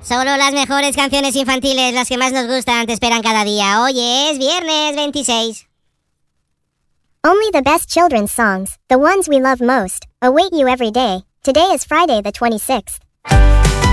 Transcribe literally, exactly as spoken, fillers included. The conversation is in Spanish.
Solo las mejores canciones infantiles, las que más nos gustan, te esperan cada día. Hoy es viernes veintiséis. Only the best children's songs, the ones we love most, await you every day. Today is Friday the twenty-sixth.